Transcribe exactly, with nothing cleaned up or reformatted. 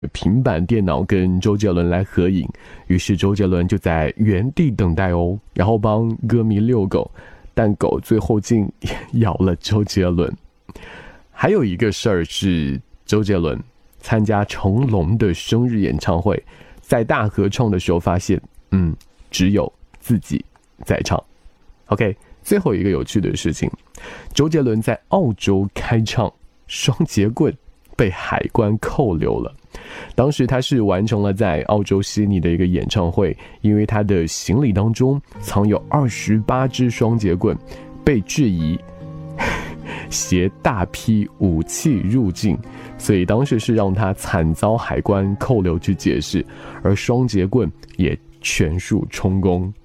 平板电脑跟周杰伦来合影，于是周杰伦就在原地等待哦，然后帮歌迷遛狗，但狗最后竟咬了周杰伦。还有一个事儿是周杰伦参加成龙的生日演唱会，在大合唱的时候发现，嗯，只有自己在唱。OK， 最后一个有趣的事情，周杰伦在澳洲开唱，双节棍被海关扣留了。当时他是完成了在澳洲悉尼的一个演唱会，因为他的行李当中藏有二十八支双节棍，被质疑携大批武器入境，所以当时是让他惨遭海关扣留去解释，而双节棍也全数充公。